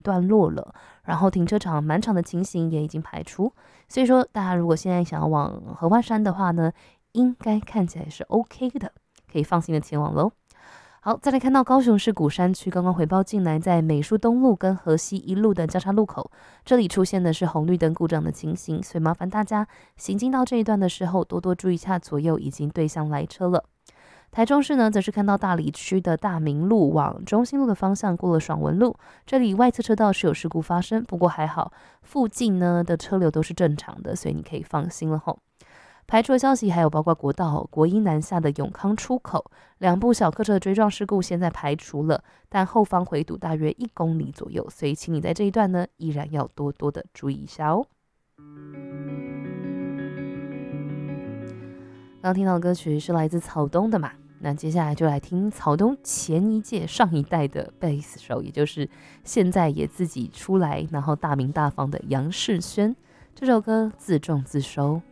段落了，然后停车场满场的情形也已经排除，所以说大家如果现在想要往合欢山的话呢，应该看起来是 OK 的，可以放心的前往喽。好，再来看到高雄市鼓山区刚刚回报进来，在美术东路跟河西一路的交叉路口，这里出现的是红绿灯故障的情形，所以麻烦大家行经到这一段的时候，多多注意一下左右已经对向来车了。台中市呢，则是看到大里区的大明路往中心路的方向过了爽文路，这里外侧车道是有事故发生，不过还好，附近呢的车流都是正常的，所以你可以放心了吼。排除的消息还有包括国道国一南下的永康出口，两部小客车的追撞事故现在排除了，但后方回堵大约1公里左右，所以请你在这一段呢依然要多多的注意一下哦。刚听到的歌曲是来自草东的嘛，那接下来就来听草东前一届上一代的贝斯手，也就是现在也自己出来然后大名大放的杨世轩，这首歌自重自收。